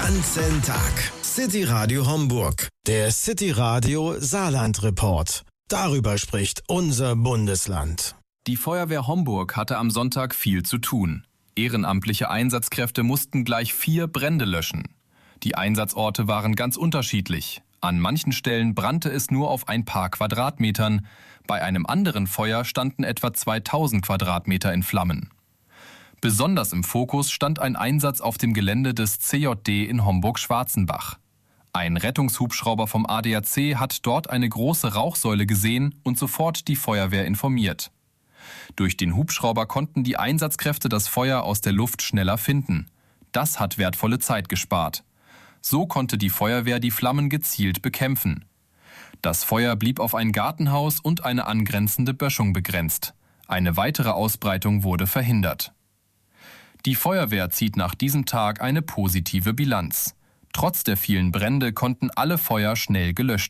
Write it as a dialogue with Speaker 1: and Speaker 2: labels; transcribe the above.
Speaker 1: ganzen Tag. City Radio Homburg. Der City Radio Saarland Report. Darüber spricht unser Bundesland.
Speaker 2: Die Feuerwehr Homburg hatte am Sonntag viel zu tun. Ehrenamtliche Einsatzkräfte mussten gleich 4 Brände löschen. Die Einsatzorte waren ganz unterschiedlich. An manchen Stellen brannte es nur auf ein paar Quadratmetern. Bei einem anderen Feuer standen etwa 2000 Quadratmeter in Flammen. Besonders im Fokus stand ein Einsatz auf dem Gelände des CJD in Homburg-Schwarzenbach. Ein Rettungshubschrauber vom ADAC hat dort eine große Rauchsäule gesehen und sofort die Feuerwehr informiert. Durch den Hubschrauber konnten die Einsatzkräfte das Feuer aus der Luft schneller finden. Das hat wertvolle Zeit gespart. So konnte die Feuerwehr die Flammen gezielt bekämpfen. Das Feuer blieb auf ein Gartenhaus und eine angrenzende Böschung begrenzt. Eine weitere Ausbreitung wurde verhindert. Die Feuerwehr zieht nach diesem Tag eine positive Bilanz. Trotz der vielen Brände konnten alle Feuer schnell gelöscht